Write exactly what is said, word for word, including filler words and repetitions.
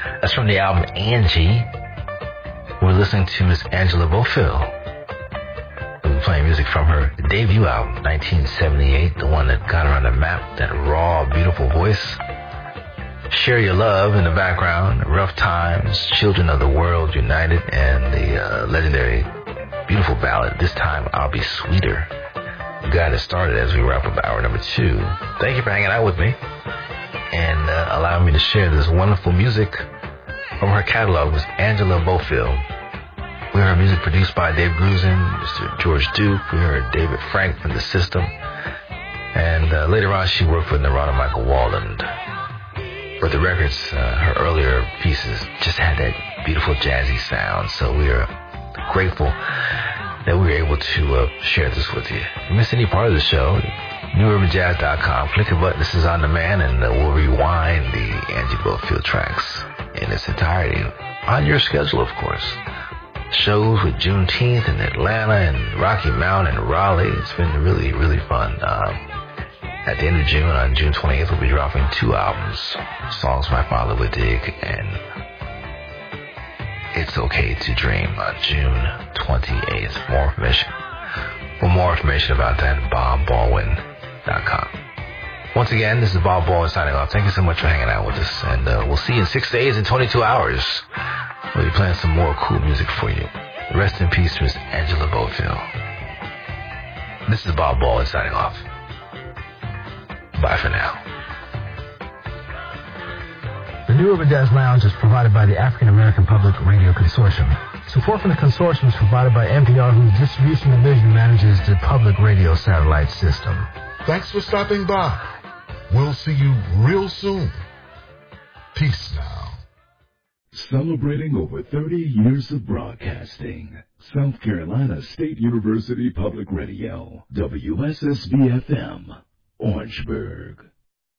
That's from the album Angie. We're listening to Miss Angela Bofill. We're playing music from her debut album, nineteen seventy-eight, the one that got her on the map, that raw, beautiful voice. Share Your Love in the background, Rough Times, Children of the World United, and the uh, legendary, beautiful ballad, This Time I'll Be Sweeter. We got it started as we wrap up hour number two. Thank you for hanging out with me and uh, allowing me to share this wonderful music from her catalog. Miss Angela Bofill. We heard music produced by Dave Grusin, Mister George Duke. We heard David Frank from The System. And uh, later on, she worked with Narada Michael Walden. But the records, uh, her earlier pieces, just had that beautiful jazzy sound. So we are grateful that we were able to uh, share this with you. If you missed any part of the show, new urban jazz dot com. Click a button. This is on demand, and uh, we'll rewind the Angie Bofill tracks in its entirety on your schedule, of course. Shows with Juneteenth in Atlanta and Rocky Mount and Raleigh. It's been really, really fun. Um, At the end of June, on June twenty-eighth, we'll be dropping two albums, Songs My Father Would Dig and It's Okay to Dream, on June twenty-eighth. More information. For more information about that, bob baldwin dot com. Once again, this is Bob Baldwin signing off. Thank you so much for hanging out with us, and uh, we'll see you in six days and twenty-two hours. We'll be playing some more cool music for you. Rest in peace, Miss Angela Bofill. This is Bob Baldwin signing off. Bye for now. The New Urban Jazz Lounge is provided by the African American Public Radio Consortium. Support from the consortium is provided by N P R, whose distribution division manages the public radio satellite system. Thanks for stopping by. We'll see you real soon. Peace now. Celebrating over thirty years of broadcasting. South Carolina State University Public Radio, W S S B F M, Orangeburg.